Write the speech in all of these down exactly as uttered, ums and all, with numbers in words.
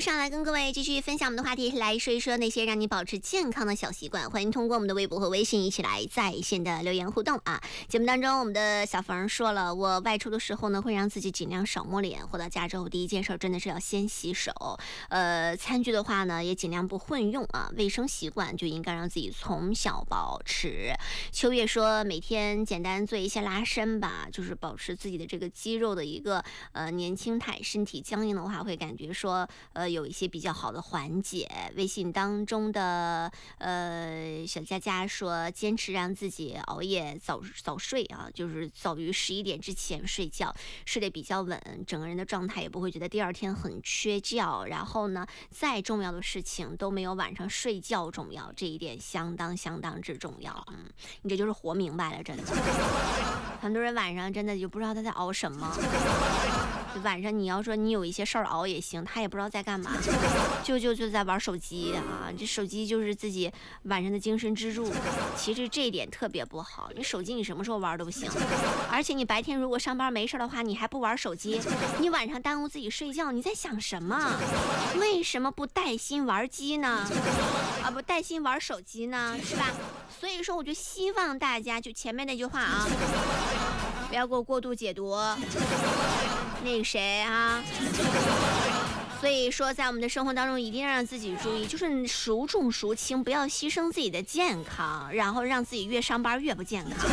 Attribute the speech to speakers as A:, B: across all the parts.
A: 上来跟各位继续分享我们的话题，来说一说那些让你保持健康的小习惯。欢迎通过我们的微博和微信一起来在线的留言互动啊！节目当中，我们的小冯说了，我外出的时候呢，会让自己尽量少摸脸。回到家之后，第一件事真的是要先洗手。呃，餐具的话呢，也尽量不混用啊。卫生习惯就应该让自己从小保持。秋月说，每天简单做一些拉伸吧，就是保持自己的这个肌肉的一个呃年轻态。身体僵硬的话，会感觉说呃有一些比较好的缓解。微信当中的呃小佳佳说，坚持让自己熬夜早早睡啊，就是早于十一点之前睡觉，睡得比较稳，整个人的状态也不会觉得第二天很缺觉。然后呢，再重要的事情都没有晚上睡觉重要，这一点相当相当之重要。嗯，你这就是活明白了，真的。很多人晚上真的就不知道他在熬什么。晚上你要说你有一些事儿熬也行，他也不知道在干嘛，就就就在玩手机啊！这手机就是自己晚上的精神支柱。其实这一点特别不好，你手机你什么时候玩都行，而且你白天如果上班没事的话，你还不玩手机，你晚上耽误自己睡觉，你在想什么？为什么不带薪玩机呢？啊，不带薪玩手机呢，是吧？所以说，我就希望大家就前面那句话啊，不要给我过度解读。那个谁啊，所以说在我们的生活当中一定要让自己注意，就是孰重孰轻，不要牺牲自己的健康，然后让自己越上班越不健康。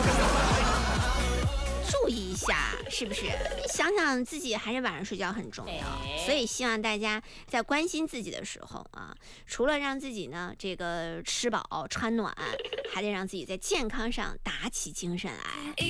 A: 注意一下，是不是？想想自己还是晚上睡觉很重要，所以希望大家在关心自己的时候啊，除了让自己呢这个吃饱穿暖，还得让自己在健康上打起精神来。